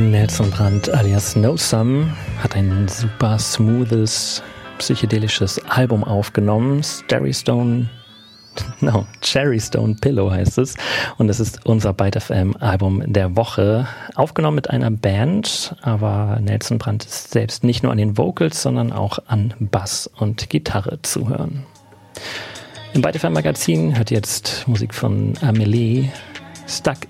Nelson Brandt alias No Sum hat ein super smoothes, psychedelisches Album aufgenommen. Cherry Stone Pillow heißt es. Und es ist unser Byte FM Album der Woche. Aufgenommen mit einer Band, aber Nelson Brandt ist selbst nicht nur an den Vocals, sondern auch an Bass und Gitarre zu hören. Im Byte FM Magazin hört ihr jetzt Musik von Amelie, Stuck